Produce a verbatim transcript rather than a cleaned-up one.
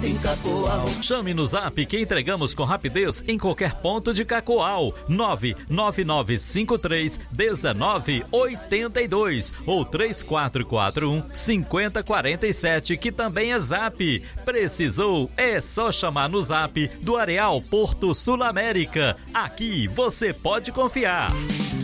em Cacoal. Chame no Zap que entregamos com rapidez em qualquer ponto de Cacoal. nove nove nove cinco três um nove oito dois ou três quatro quatro um cinco zero quatro sete, que também é Zap. Precisou? É só chamar no Zap do Areal Porto Sul América. Aqui você pode confiar.